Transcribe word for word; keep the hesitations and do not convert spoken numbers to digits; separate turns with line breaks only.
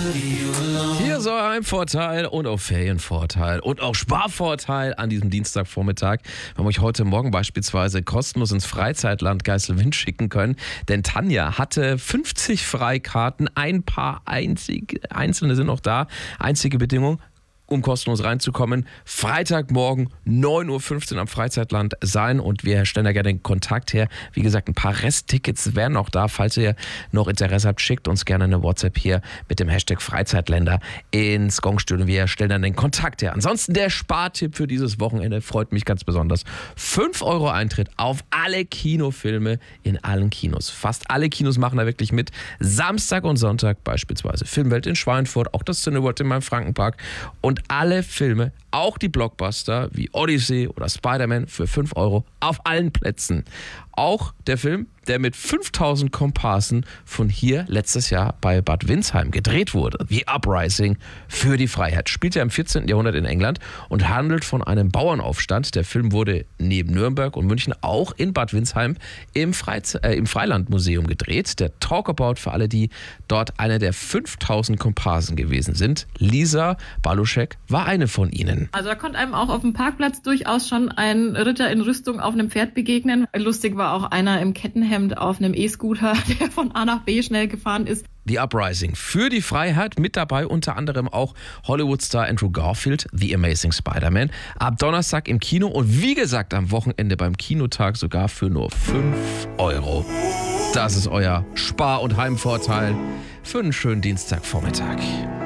Hier so ein Vorteil und auch Ferienvorteil und auch Sparvorteil an diesem Dienstagvormittag. Wir haben euch heute Morgen beispielsweise kostenlos ins Freizeitland Geiselwind schicken können, denn Tanja hatte fünfzig Freikarten, ein paar einzig, einzelne sind noch da, einzige Bedingung, um kostenlos reinzukommen, Freitagmorgen neun Uhr fünfzehn am Freizeitland sein und wir stellen da gerne den Kontakt her. Wie gesagt, ein paar Resttickets wären noch da. Falls ihr noch Interesse habt, schickt uns gerne eine WhatsApp hier mit dem Hashtag Freizeitländer ins Gongstudio. Wir stellen dann den Kontakt her. Ansonsten der Spartipp für dieses Wochenende freut mich ganz besonders. fünf Euro Eintritt auf alle Kinofilme in allen Kinos. Fast alle Kinos machen da wirklich mit. Samstag und Sonntag beispielsweise Filmwelt in Schweinfurt, auch das Cineworld in meinem Frankenpark und alle Filme, auch die Blockbuster wie Odyssey oder Spider-Man für fünf Euro auf allen Plätzen. Auch der Film, der mit fünftausend Komparsen von hier letztes Jahr bei Bad Windsheim gedreht wurde. The Uprising für die Freiheit. Spielt ja im vierzehnten Jahrhundert in England und handelt von einem Bauernaufstand. Der Film wurde neben Nürnberg und München auch in Bad Windsheim im, Freiz- äh, im Freilandmuseum gedreht. Der Talkabout für alle, die dort einer der fünftausend Komparsen gewesen sind. Lisa Baluschek war eine von ihnen.
Also da konnte einem auch auf dem Parkplatz durchaus schon ein Ritter in Rüstung auf einem Pferd begegnen. Lustig war auch einer im Kettenhemd auf einem E-Scooter, der von A nach B schnell gefahren ist.
The Uprising für die Freiheit, mit dabei unter anderem auch Hollywood-Star Andrew Garfield, The Amazing Spider-Man, ab Donnerstag im Kino und wie gesagt am Wochenende beim Kinotag sogar für nur fünf Euro. Das ist euer Spar- und Heimvorteil für einen schönen Dienstagvormittag.